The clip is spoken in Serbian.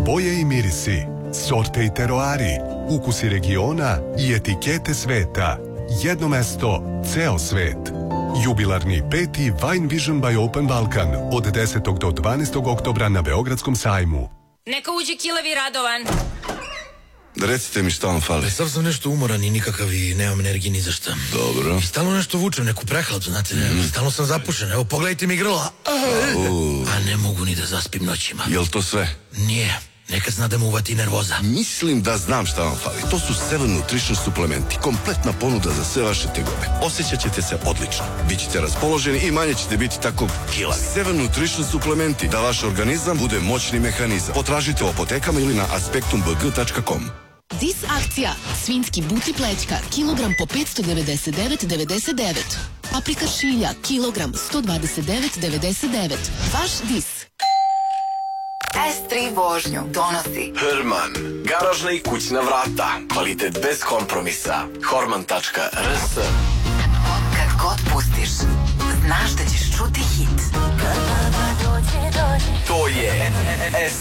Boje i mirisi, sorte i teroari, ukusi regiona i etikete sveta. Jedno mesto, ceo svet. Jubilarni 5. Wine Vision by Open Balkan od 10. do 12. oktobra na Beogradskom sajmu. Neka uđe Kilavi Radovan. Recite mi šta vam fali. Sav sam nešto umoran i nikakav i nemam energije ni za šta. Dobro. I stalno nešto vučem, neku prehladu, znate, stalno sam zapušen. Evo, pogledajte mi grla. A ne mogu ni da zaspim noćima. Jel to sve? Nije. Nekad zna da mu uvati nervoza. Mislim da znam šta vam fali. To su Seven Nutrition suplementi. Kompletna ponuda za sve vaše tegobe. Osjećat ćete se odlično. Bićete raspoloženi i manje ćete biti tako kilavi. Seven Nutrition suplementi. Da vaš organizam bude moćni mehanizam. Potražite u apotekama ili na aspektumbg.com. Dis akcija. Svinjski buti plećka. Kilogram po 599,99. Paprika šilja. Kilogram 129,99. Vaš Dis. S3 vožnju donosi Herman, garažna i kućna vrata, kvalitet bez kompromisa. Horman.rs. Kad god pustiš, znaš da ćeš čuti hit. To je